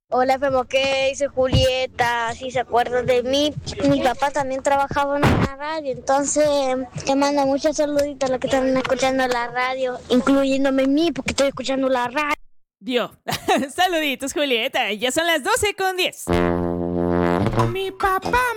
Hola, Femo, ¿qué dice Julieta? Si se acuerdan de mí, mi papá también trabajaba en una radio, entonces te mando muchos saluditos a los que están escuchando la radio, incluyéndome a mí porque estoy escuchando la radio. Dio. Saluditos, Julieta. Ya son las 12:10. Mi papá